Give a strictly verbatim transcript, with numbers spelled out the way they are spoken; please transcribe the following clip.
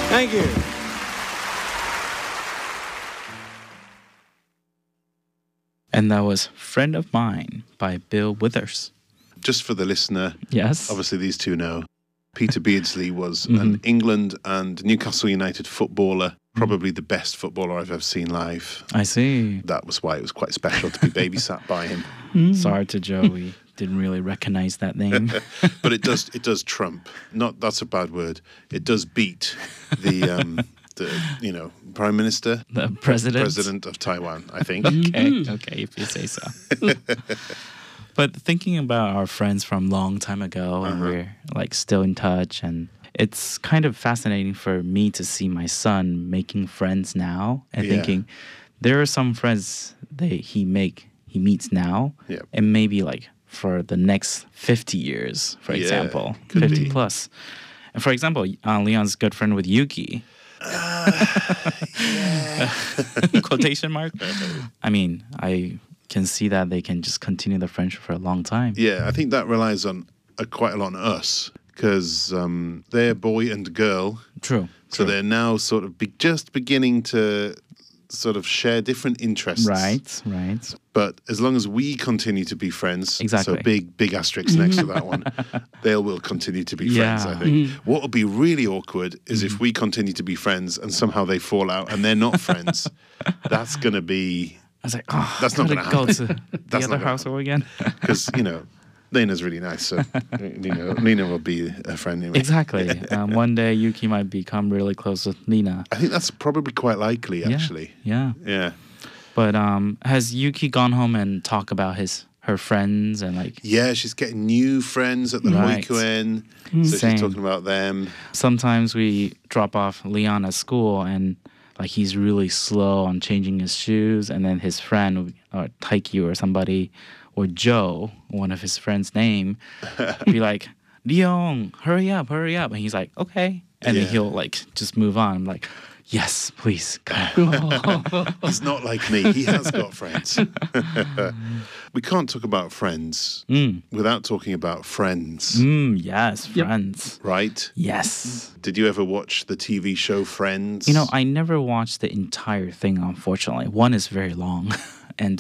Thank you. And that was Friend of Mine by Bill Withers. Just for the listener, Yes. obviously these two know. Peter Beardsley was Mhm. an England and Newcastle United footballer, probably the best footballer I've ever seen live. I see. That was why it was quite special to be babysat by him. Sorry to Joe, we didn't really recognize that name. But it does it does trump. Not that's a bad word. It does beat the um, the you know Prime Minister, The president. President of Taiwan. I think. Okay, okay, if you say so. But thinking about our friends from long time ago, and Uh-huh. we're like still in touch, and it's kind of fascinating for me to see my son making friends now, and Yeah. thinking there are some friends that he make he meets now, Yeah. and maybe like for the next fifty years, for Yeah, example, could fifty be. plus. And for example, uh, Leon's good friend with Yuki. Quotation mark. I mean, I can see that they can just continue the friendship for a long time. Yeah, I think that relies on uh, quite a lot on us because um, they're boy and girl, True. so they're now sort of be- just beginning to sort of share different interests. Right, right. But as long as we continue to be friends, Exactly. so big, big asterisk next to that one, they will continue to be friends, Yeah. I think. What would be really awkward is if we continue to be friends and somehow they fall out and they're not friends. That's going to be, I was like, oh, That's not gotta gonna go happen. to the That's other not gonna household again. because, you know, Lena's really nice, so Lena, Lena will be a friend anyway. Exactly. Um, one day Yuki might become really close with Lena. I think that's probably quite likely, Yeah, actually. Yeah. Yeah. But um, has Yuki gone home and talked about his her friends and like Yeah, she's getting new friends at the Right. Moikuen, so Same. she's talking about them. sometimes we drop off Leon at school and like he's really slow on changing his shoes, and then his friend or Taiki or somebody or Joe, one of his friends' name, be like, Leon, hurry up, hurry up, and he's like, okay, and Yeah. then he'll like just move on. I'm like, yes, please, come. He's not like me. He has got friends. We can't talk about friends Mm. without talking about Friends, Mm, yes, friends. right? Yes. Did you ever watch the T V show Friends? You know, I never watched the entire thing, unfortunately. One is very long.